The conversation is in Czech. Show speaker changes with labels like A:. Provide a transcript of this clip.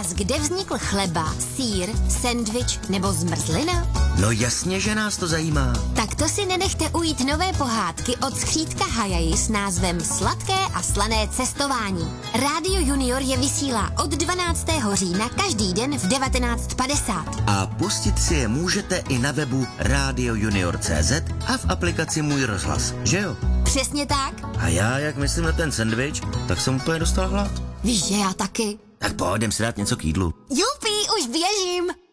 A: vás, kde vznikl chleba, sýr, sendvič nebo zmrzlina?
B: No jasně, že nás to zajímá.
A: Tak to si nenechte ujít nové pohádky od Skřítka Hajaji s názvem Sladké a slané cestování. Rádio Junior je vysílá od 12. října každý den v 19:50.
B: A pustit si je můžete i na webu radiojunior.cz a v aplikaci Můj rozhlas, že jo?
A: Přesně tak.
B: A já, jak myslím na ten sendvič, tak jsem úplně dostal hlad.
A: Víš, že já taky.
B: Tak pojďem si dát něco k jídlu.
A: Jupi, už běžím.